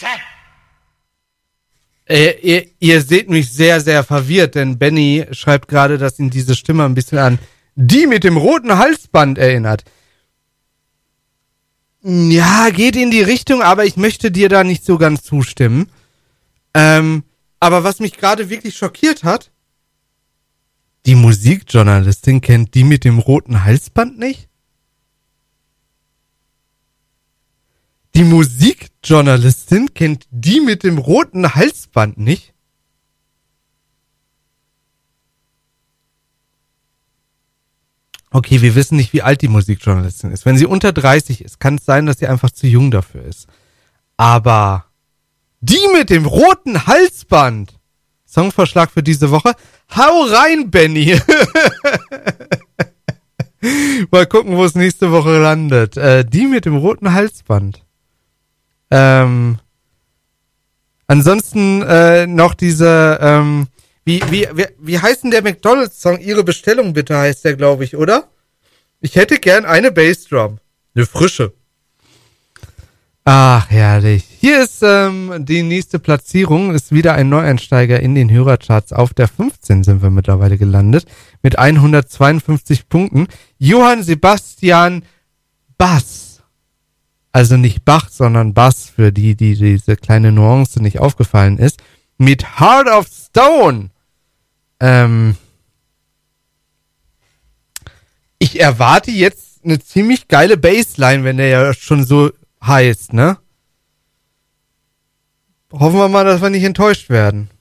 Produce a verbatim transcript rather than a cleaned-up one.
Äh, ihr, ihr seht mich sehr, sehr verwirrt, denn Benny schreibt gerade, dass ihn diese Stimme ein bisschen an die mit dem roten Halsband erinnert. Ja, geht in die Richtung, aber ich möchte dir da nicht so ganz zustimmen. Ähm, aber was mich gerade wirklich schockiert hat, die Musikjournalistin kennt die mit dem roten Halsband nicht? Die Musikjournalistin kennt die mit dem roten Halsband nicht? Okay, wir wissen nicht, wie alt die Musikjournalistin ist. Wenn sie unter dreißig ist, kann es sein, dass sie einfach zu jung dafür ist. Aber die mit dem roten Halsband. Songvorschlag für diese Woche. Hau rein, Benny. Mal gucken, wo es nächste Woche landet. Äh, die mit dem roten Halsband. Ähm, ansonsten äh, noch diese, ähm, wie, wie, wie, wie heißt denn der McDonald's-Song? Ihre Bestellung bitte heißt der, glaube ich, oder? Ich hätte gern eine Bassdrum. Eine frische. Ach, herrlich. Hier ist ähm, die nächste Platzierung. Ist wieder ein Neueinsteiger in den Hörercharts. Auf der fünfzehn sind wir mittlerweile gelandet. Mit hundertzweiundfünfzig Punkten. Johann Sebastian Bass. Also nicht Bach, sondern Bass, für die, die diese kleine Nuance nicht aufgefallen ist. Mit Heart of Stone. Ähm, ich erwarte jetzt eine ziemlich geile Bassline, wenn der ja schon so heißt, ne? Hoffen wir mal, dass wir nicht enttäuscht werden.